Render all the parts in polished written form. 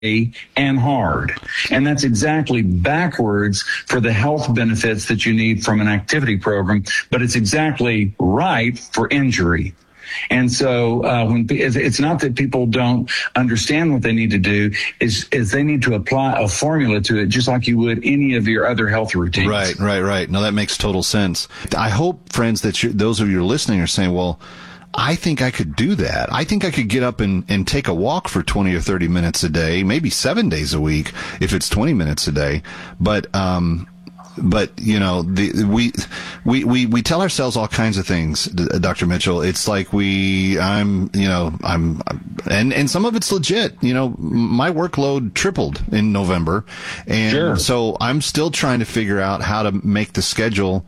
and hard. And that's exactly backwards for the health benefits that you need from an activity program, but it's exactly right for injury. And so it's not that people don't understand what they need to do, is they need to apply a formula to it, just like you would any of your other health routines. Right. No, that makes total sense. I hope, friends, that those of you listening are saying, well, I think I could do that. I think I could get up and take a walk for 20 or 30 minutes a day, maybe 7 days a week if it's 20 minutes a day. But you know, we tell ourselves all kinds of things, Dr. Mitchell. It's like and some of it's legit. You know, my workload tripled in November. And so I'm still trying to figure out how to make the schedule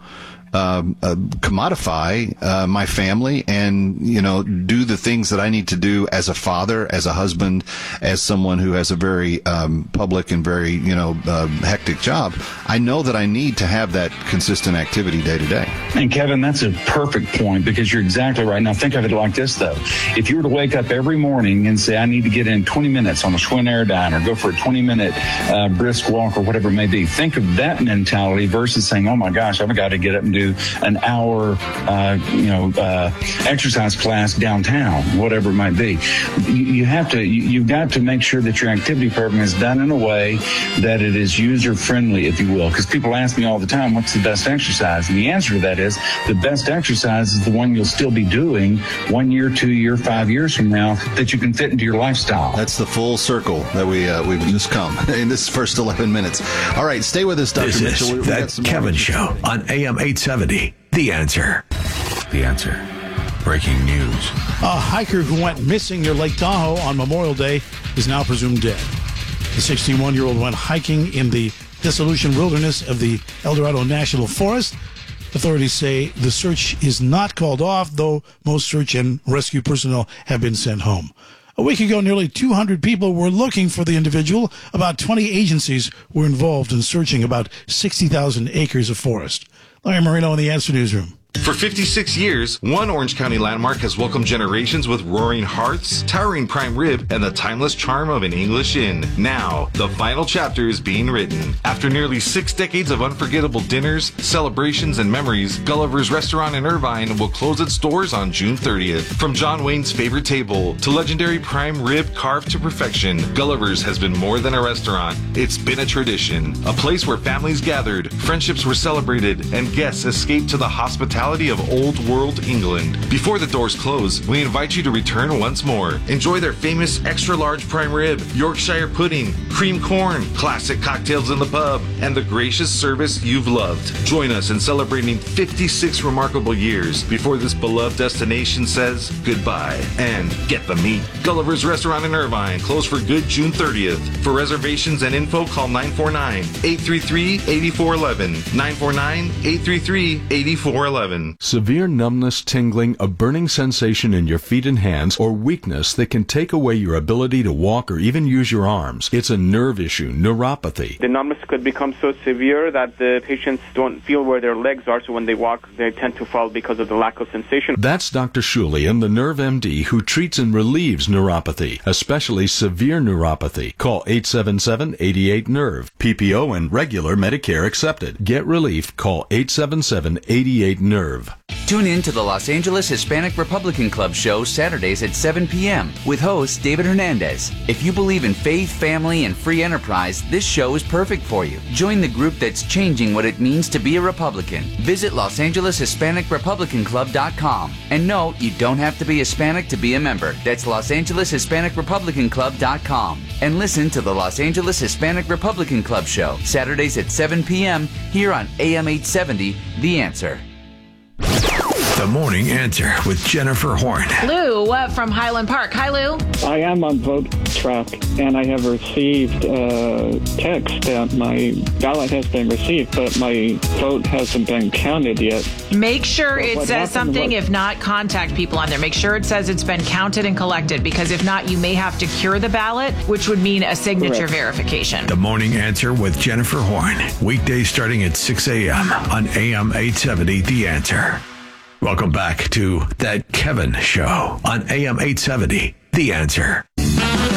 commodify my family and, you know, do the things that I need to do as a father, as a husband, as someone who has a very public and very, you know, hectic job. I know that I need to have that consistent activity day to day. And Kevin, that's a perfect point, because you're exactly right. Now think of it like this, though. If you were to wake up every morning and say, I need to get in 20 minutes on the Schwinn Airdyne or go for a 20-minute brisk walk or whatever it may be, think of that mentality versus saying, oh my gosh, I've got to get up and do an hour, exercise class downtown, whatever it might be. You've got to make sure that your activity program is done in a way that it is user friendly, if you will. Because people ask me all the time, what's the best exercise? And the answer to that is the best exercise is the one you'll still be doing 1 year, 2 year, 5 years from now that you can fit into your lifestyle. That's the full circle that we've just come in this first 11 minutes. All right, stay with us, Dr. Mitchell. This is that Kevin Show on AM 870. The Answer. The Answer. Breaking news. A hiker who went missing near Lake Tahoe on Memorial Day is now presumed dead. The 61-year-old went hiking in the Dissolution Wilderness of the El Dorado National Forest. Authorities say the search is not called off, though most search and rescue personnel have been sent home. A week ago, nearly 200 people were looking for the individual. About 20 agencies were involved in searching about 60,000 acres of forest. Larry Marino in the Answer Newsroom. For 56 years, one Orange County landmark has welcomed generations with roaring hearths, towering prime rib, and the timeless charm of an English inn. Now, the final chapter is being written. After nearly 6 decades of unforgettable dinners, celebrations, and memories, Gulliver's Restaurant in Irvine will close its doors on June 30th. From John Wayne's favorite table to legendary prime rib carved to perfection, Gulliver's has been more than a restaurant. It's been a tradition, a place where families gathered, friendships were celebrated, and guests escaped to the hospitality of old world England. Before the doors close, we invite you to return once more. Enjoy their famous extra large prime rib, Yorkshire pudding, cream corn, classic cocktails in the pub, and the gracious service you've loved. Join us in celebrating 56 remarkable years before this beloved destination says goodbye. And get the meat. Gulliver's Restaurant in Irvine, closed for good June 30th. For reservations and info, call 949-833-8411. 949-833-8411. Severe numbness, tingling, a burning sensation in your feet and hands, or weakness that can take away your ability to walk or even use your arms. It's a nerve issue, neuropathy. The numbness could become so severe that the patients don't feel where their legs are, so when they walk, they tend to fall because of the lack of sensation. That's Dr. Shulian, the Nerve MD, who treats and relieves neuropathy, especially severe neuropathy. Call 877-88-NERVE. PPO and regular Medicare accepted. Get relief. Call 877-88-NERVE. Tune in to the Los Angeles Hispanic Republican Club show Saturdays at 7 p.m. with host David Hernandez. If you believe in faith, family, and free enterprise, this show is perfect for you. Join the group that's changing what it means to be a Republican. Visit LosAngelesHispanicRepublicanClub.com. And no, you don't have to be Hispanic to be a member. That's LosAngelesHispanicRepublicanClub.com. And listen to the Los Angeles Hispanic Republican Club show Saturdays at 7 p.m. here on AM 870, The Answer. The Morning Answer with Jennifer Horn. Lou from Highland Park. Hi, Lou. I am on VoteTrack, and I have received a text that my ballot has been received, but my vote hasn't been counted yet. Make sure it says something. If not, contact people on there. Make sure it says it's been counted and collected, because if not, you may have to cure the ballot, which would mean a signature verification. The Morning Answer with Jennifer Horn. Weekdays starting at 6 a.m. on AM 870, The Answer. Welcome back to That Kevin Show on AM 870, The Answer.